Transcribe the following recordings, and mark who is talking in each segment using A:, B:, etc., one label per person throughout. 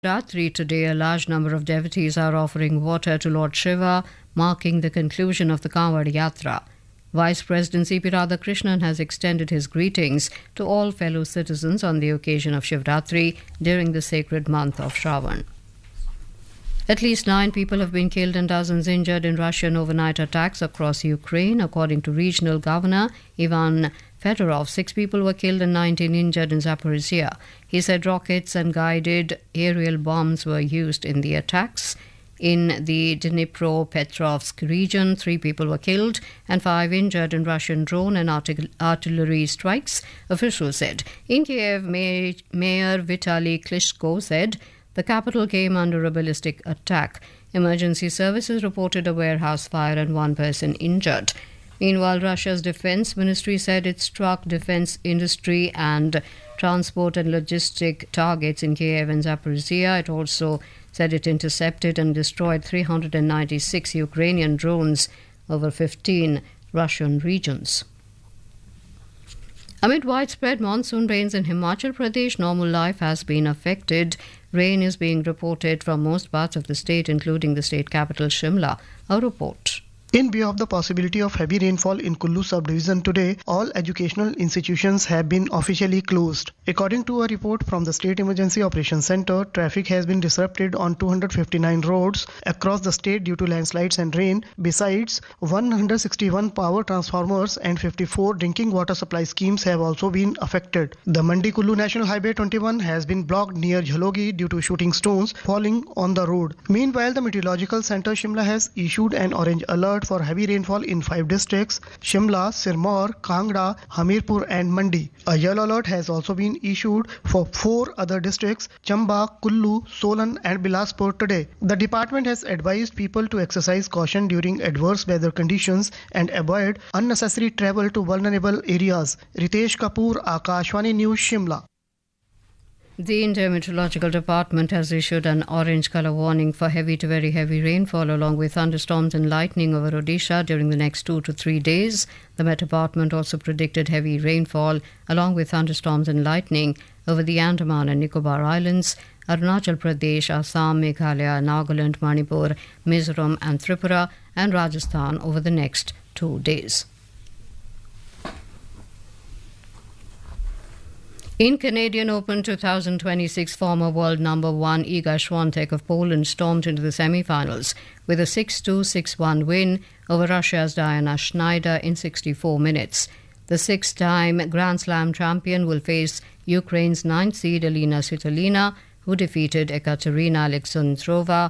A: Shivratri today, a large number of devotees are offering water to Lord Shiva, marking the conclusion of the Kanwad Yatra. Vice President C.P. Radhakrishnan has extended his greetings to all fellow citizens on the occasion of Shivratri during the sacred month of Shravan. At least 9 people have been killed and dozens injured in Russian overnight attacks across Ukraine, according to regional governor Ivan Fedorov. 6 people were killed and 19 injured in Zaporizhia. He said rockets and guided aerial bombs were used in the attacks. In the Dnipropetrovsk region, 3 people were killed and 5 injured in Russian drone and artillery strikes, officials said. In Kiev, Mayor Vitaly Klitschko said the capital came under a ballistic attack. Emergency services reported a warehouse fire and 1 person injured. Meanwhile, Russia's defense ministry said it struck defense industry and transport and logistic targets in Kiev and Zaporizhia. It also said it intercepted and destroyed 396 Ukrainian drones over 15 Russian regions. Amid widespread monsoon rains in Himachal Pradesh, normal life has been affected. Rain is being reported from most parts of the state, including the state capital Shimla. A report.
B: In view of the possibility of heavy rainfall in Kullu sub-division today, all educational institutions have been officially closed. According to a report from the State Emergency Operations Center, traffic has been disrupted on 259 roads across the state due to landslides and rain. Besides, 161 power transformers and 54 drinking water supply schemes have also been affected. The Mandi-Kullu National Highway 21 has been blocked near Jhalogi due to shooting stones falling on the road. Meanwhile, the Meteorological Center Shimla has issued an orange alert for heavy rainfall in 5 districts: Shimla, Sirmaur, Kangra, Hamirpur and Mandi. A yellow alert has also been issued for 4 other districts: Chamba, Kullu, Solan and Bilaspur today. The department has advised people to exercise caution during adverse weather conditions and avoid unnecessary travel to vulnerable areas. Ritesh Kapoor, Akashvani News, Shimla.
A: The Indian Meteorological Department has issued an orange colour warning for heavy to very heavy rainfall along with thunderstorms and lightning over Odisha during the next 2 to 3 days. The Met Department also predicted heavy rainfall along with thunderstorms and lightning over the Andaman and Nicobar Islands, Arunachal Pradesh, Assam, Meghalaya, Nagaland, Manipur, Mizoram and Tripura and Rajasthan over the next 2 days. In Canadian Open 2026, former world number 1 Iga Świątek of Poland stormed into the semi-finals with a 6-2, 6-1 win over Russia's Diana Schneider in 64 minutes. The 6-time Grand Slam champion will face Ukraine's 9th seed Elina Svitolina, who defeated Ekaterina Alexandrova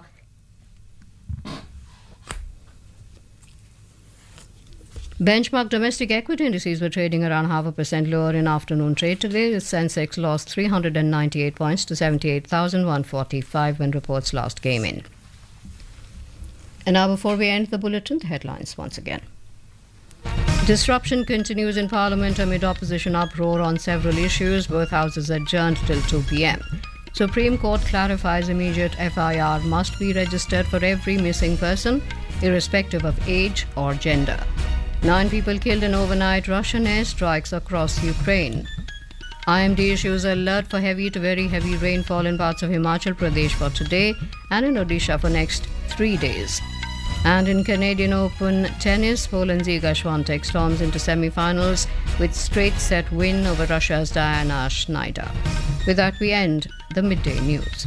A: Benchmark domestic equity indices were trading around 0.5% lower in afternoon trade today. The Sensex lost 398 points to 78,145 when reports last came in. And now before we end the bulletin, the headlines once again. Disruption continues in Parliament amid opposition uproar on several issues. Both houses adjourned till 2 p.m. Supreme Court clarifies immediate FIR must be registered for every missing person, irrespective of age or gender. 9 people killed in overnight Russian airstrikes across Ukraine. IMD issues alert for heavy to very heavy rainfall in parts of Himachal Pradesh for today and in Odisha for next 3 days. And in Canadian Open tennis, Poland's Iga Świątek storms into semi-finals with straight-set win over Russia's Diana Schneider. With that, we end the midday news.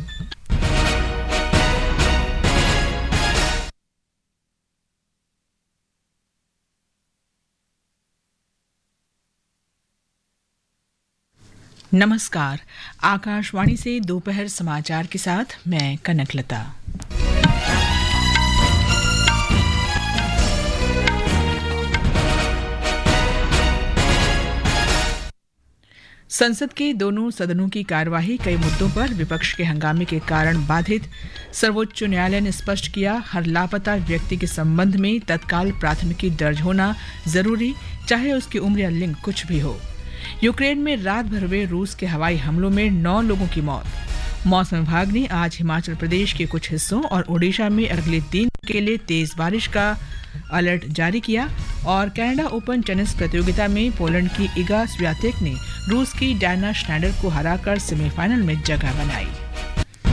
C: नमस्कार, आकाशवाणी से दोपहर समाचार के साथ मैं कनकलता। संसद के दोनों सदनों की कार्यवाही कई मुद्दों पर विपक्ष के हंगामे के कारण बाधित। सर्वोच्च न्यायालय ने स्पष्ट किया, हर लापता व्यक्ति के संबंध में तत्काल प्राथमिकी दर्ज होना जरूरी, चाहे उसकी उम्र या लिंग कुछ भी हो। यूक्रेन में रात भर हुए रूस के हवाई हमलों में 9 लोगों की मौत। मौसम विभाग ने आज हिमाचल प्रदेश के कुछ हिस्सों और ओडिशा में अगले 3 दिन के लिए तेज बारिश का अलर्ट जारी किया। और कनाडा ओपन टेनिस प्रतियोगिता में पोलैंड की इगा स्वियातेक ने रूस की डायना श्नाइडर को हराकर सेमीफाइनल में जगह बनाई।